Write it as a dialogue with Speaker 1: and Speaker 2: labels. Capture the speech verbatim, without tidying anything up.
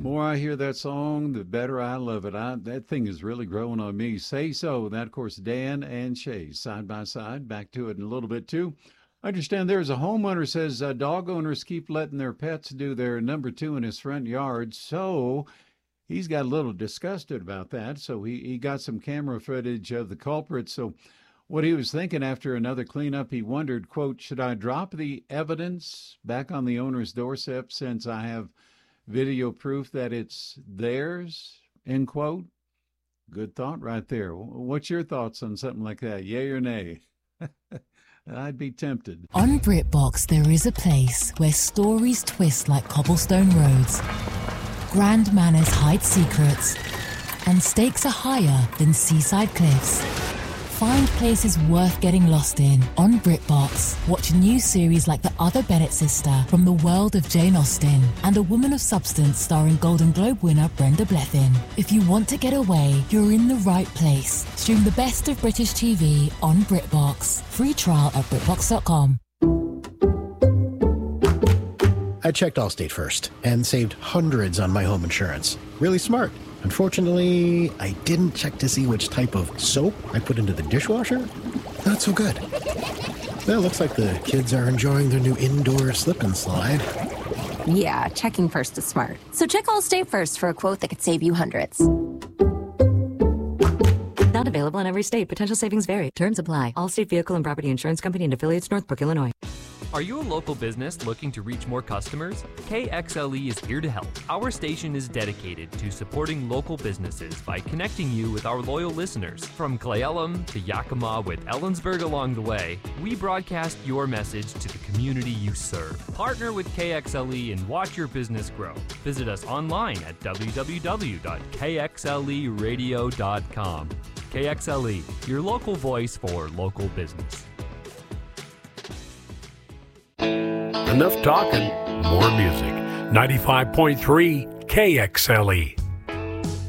Speaker 1: more I hear that song, the better I love it. I, that thing is really growing on me. Say So. That, of course, Dan and Shay, side by side. Back to it in a little bit, too. I understand there's a homeowner says uh, dog owners keep letting their pets do their number two in his front yard. So he's got a little disgusted about that. So he, he got some camera footage of the culprit. So what he was thinking after another cleanup, he wondered, quote, should I drop the evidence back on the owner's doorstep since I have video proof that it's theirs, end quote? Good thought right there. What's your thoughts on something like that? Yay or nay? I'd be tempted.
Speaker 2: On BritBox, there is a place where stories twist like cobblestone roads, grand manners hide secrets, and stakes are higher than seaside cliffs. Find places worth getting lost in on BritBox. Watch new series like The Other Bennett Sister from the world of Jane Austen and A Woman of Substance starring Golden Globe winner Brenda Blethyn. If you want to get away, you're in the right place. Stream the best of British T V on BritBox. Free trial at BritBox dot com.
Speaker 3: I checked Allstate first and saved hundreds on my home insurance. Really smart. Unfortunately, I didn't check to see which type of soap I put into the dishwasher. Not so good. Well, looks like the kids are enjoying their new indoor slip and slide.
Speaker 4: Yeah, checking first is smart. So check Allstate first for a quote that could save you hundreds.
Speaker 5: Not available in every state. Potential savings vary. Terms apply. Allstate Vehicle and Property Insurance Company and affiliates, Northbrook, Illinois.
Speaker 6: Are you a local business looking to reach more customers? K X L E is here to help. Our station is dedicated to supporting local businesses by connecting you with our loyal listeners. From Cle Elum to Yakima with Ellensburg along the way, we broadcast your message to the community you serve. Partner with K X L E and watch your business grow. Visit us online at w w w dot k x l e radio dot com. K X L E, your local voice for local business.
Speaker 7: Enough talking, more music. ninety-five point three K X L E.